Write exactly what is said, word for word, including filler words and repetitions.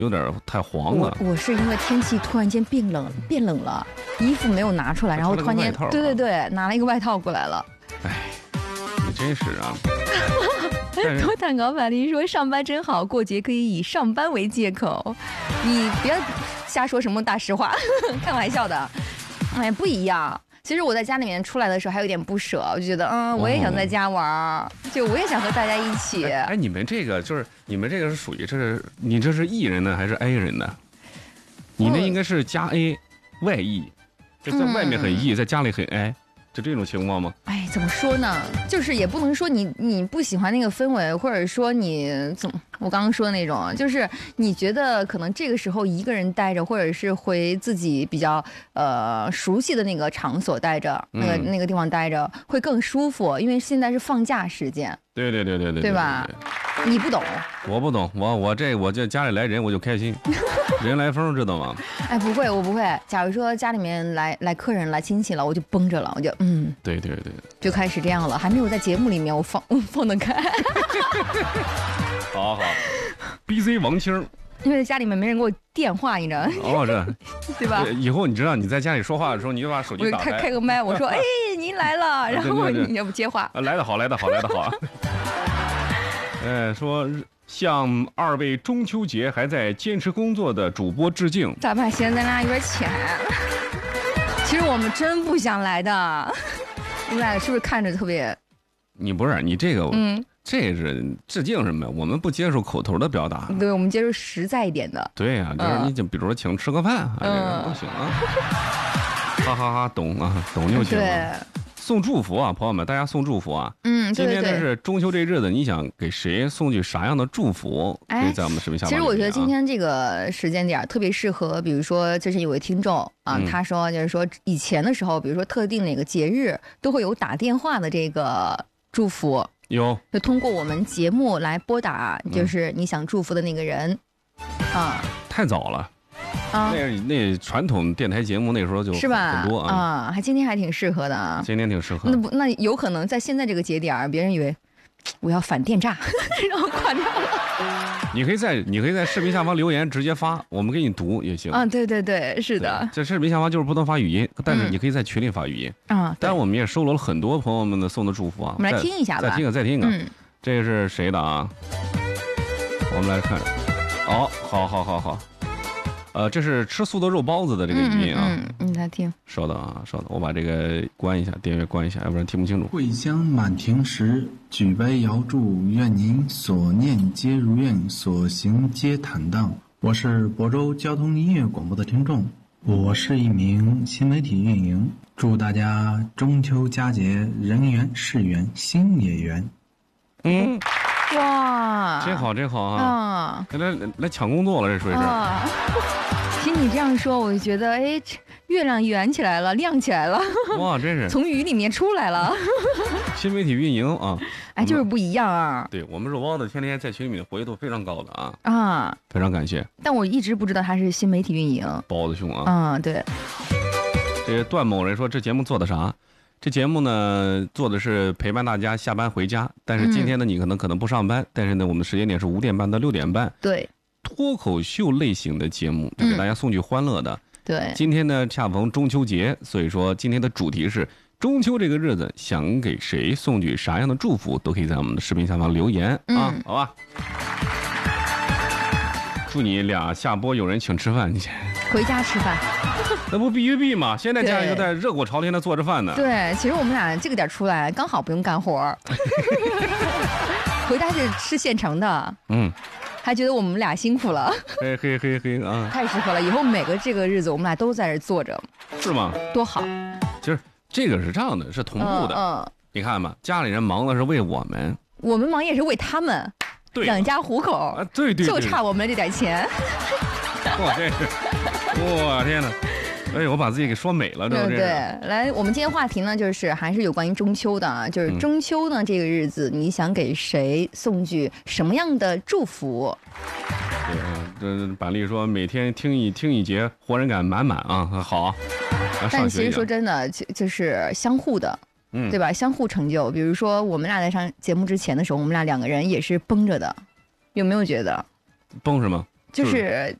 有点太黄了。 我我是因为天气突然间变冷，变冷了，衣服没有拿出来，然后突然间，对对对，拿了一个外套过来了。 哎，你真是啊！ 多蛋糕百丽说上班真好，过节可以以上班为借口。你别瞎说什么大实话，开玩笑的。哎，不一样。其实我在家里面出来的时候还有点不舍，我就觉得，嗯，我也想在家玩，哦、就我也想和大家一起。 哎，哎你们这个就是你们这个是属于这是你这是 E 人呢还是 A 人呢？你那应该是加 A 外 E， 就在外面很 E，、嗯、在家里很 A。就这种情况吗？ 哎，怎么说呢？就是也不能说你你不喜欢那个氛围，或者说你怎么我刚刚说的那种，就是你觉得可能这个时候一个人待着，或者是回自己比较呃熟悉的那个场所待着，那个、嗯、那个地方待着会更舒服，因为现在是放假时间。 对对对对对， 对吧？你不懂， 我不懂，我我这我这家里来人我就开心，人来疯知道吗？ 哎，不会，我不会。假如说家里面来来客人来亲戚了，我就绷着了，我就嗯， 对对对， 就开始这样了，还没有在节目里面我放放得开。 好好 ，B C 王青。 因为家里面没人给我电话，你知道？ 哦，这， 对吧？ 以后你知道你在家里说话的时候，你就把手机打开， 开开个麦，我说：“哎，您来了。”然后你要不接话？ 来得好，来得好，来得好。哎，说向二位中秋节还在坚持工作的主播致敬。 咋办？现在咱俩有点钱。其实我们真不想来的，我们俩是不是看着特别？ 你不是你这个，嗯。这是致敬什么呀？我们不接受口头的表达， 对，我们接受实在一点的。 对呀、啊，就是你就比如说请吃个饭，啊，这个不行啊。哈哈哈，懂啊，懂就行了。对，送祝福啊，朋友们，大家送祝福啊。 嗯， 今天呢是中秋这日子，你想给谁送去啥样的祝福？可以在我们视频下方、啊。 其实我觉得今天这个时间点特别适合，比如说之前有位听众啊，嗯、他说就是说以前的时候，比如说特定哪个节日都会有打电话的这个祝福。 有， 就通过我们节目来拨打，就是你想祝福的那个人，嗯、啊， 太早了，啊，那那传统电台节目那时候就是吧， 很多啊， 啊，还今天还挺适合的啊， 今天挺适合。 那不那有可能在现在这个节点，别人以为我要反电诈，然后挂掉了。 你可以在你可以在视频下方留言直接发，我们给你读也行。 啊，对对对，是的。 这视频下方就是不能发语音，但是你可以在群里发语音。 啊、嗯， 但是我们也收罗了很多朋友们的送的祝福啊。 我们来听一下吧。 再听个，再听个。 嗯， 这个是谁的啊？我们来看。哦，好好好好。呃，这是吃素的肉包子的这个语音啊。 嗯，嗯你来听。 稍等啊，稍等，我把这个关一下，电乐关一下，要不然听不清楚。 桂香满庭时，举杯遥祝，愿您所念皆如愿，所行皆坦荡。我是亳州交通音乐广播的听众，我是一名新媒体运营，祝大家中秋佳节人缘事缘心也圆。 嗯。 哇， 真好真好啊！来来来抢工作了，这属于是。 啊，听你这样说，我就觉得，哎，月亮圆起来了，亮起来了。 哇，真是从雨里面出来了。 新媒体运营啊， 哎，就是不一样啊。 对我们肉包子天天在群里面活跃度非常高的啊。 啊， 非常感谢。 但我一直不知道他是新媒体运营。 包子兄啊。 嗯，对。 这段某人说这节目做的啥？这节目呢，做的是陪伴大家下班回家，但是今天呢，你可能可能不上班，嗯、但是呢，我们时间点是五点半到六点半， 对， 脱口秀类型的节目，就给大家送去欢乐的。 嗯、对， 今天呢，恰逢中秋节，所以说今天的主题是中秋这个日子，想给谁送去啥样的祝福，都可以在我们的视频下方留言、嗯、啊，好吧？祝你俩下播有人请吃饭，你回家吃饭。 那不必须必吗？现在家里都在热锅朝天的做着饭呢。 对，其实我们俩这个点出来，刚好不用干活。回家是吃现成的，嗯，还觉得我们俩辛苦了。 嘿嘿嘿嘿啊！ 太适合了，以后每个这个日子我们俩都在这坐着， 是吗？ 多好！ 就是这个是这样的，是同步的。嗯，嗯你看吧，家里人忙的是为我们， 我们忙也是为他们， 对， 养家糊口。 啊，对 对, 对， 就差我们这点钱。 哇，这是，哇天哪！哎，我把自己给说美了， 对不对？来，我们今天话题呢，就是还是有关于中秋的啊，就是中秋呢、嗯、这个日子，你想给谁送去什么样的祝福？ 对，这板栗说每天听一听一节，活人感满满啊，好。啊、 但其实说真的，就就是相互的，嗯，对吧？相互成就。比如说，我们俩在上节目之前的时候，我们俩两个人也是绷着的，有没有觉得？ 绷什么？ 就是